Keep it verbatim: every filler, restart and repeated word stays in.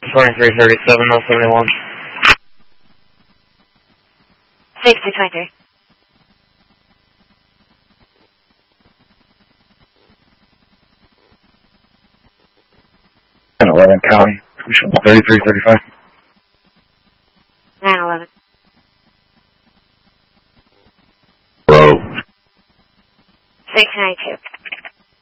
twenty-three thirty-seven, oh seventy-one. sixty twenty. ten eleven County, thirty-three thirty-five. nine eleven. Bro. six ninety-two.